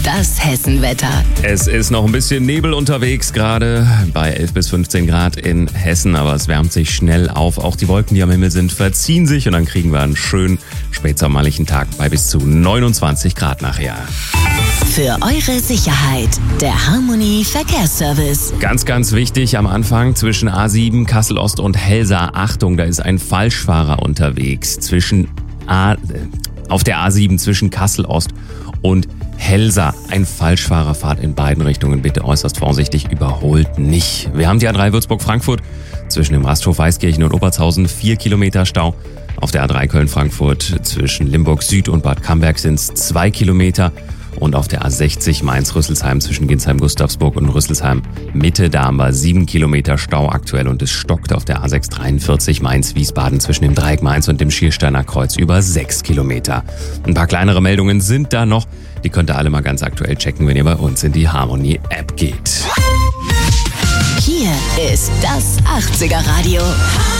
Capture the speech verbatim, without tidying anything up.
Das Hessenwetter. Es ist noch ein bisschen Nebel unterwegs, gerade bei elf bis fünfzehn Grad in Hessen, aber es wärmt sich schnell auf. Auch die Wolken, die am Himmel sind, verziehen sich und dann kriegen wir einen schönen spätsommerlichen Tag bei bis zu neunundzwanzig Grad nachher. Für eure Sicherheit, der Harmony Verkehrsservice. Ganz, ganz wichtig am Anfang zwischen A sieben, Kassel Ost und Helsa. Achtung, da ist ein Falschfahrer unterwegs. Zwischen A, äh, auf der A sieben zwischen Kassel Ost und Helsa. Ein Falschfahrer, fahrt in beiden Richtungen. Bitte äußerst vorsichtig, überholt nicht. Wir haben die A drei Würzburg-Frankfurt zwischen dem Rasthof Weißkirchen und Obertshausen vier Kilometer Stau. Auf der A drei Köln-Frankfurt zwischen Limburg Süd und Bad Camberg sind es zwei Kilometer. Und auf der A sechzig Mainz-Rüsselsheim zwischen Ginsheim-Gustavsburg und Rüsselsheim-Mitte, da haben wir sieben Kilometer Stau aktuell und es stockt auf der A sechs dreiundvierzig Mainz-Wiesbaden zwischen dem Dreieck Mainz und dem Schiersteiner Kreuz über sechs Kilometer. Ein paar kleinere Meldungen sind da noch, die könnt ihr alle mal ganz aktuell checken, wenn ihr bei uns in die Harmony-App geht. Hier ist das achtziger Radio.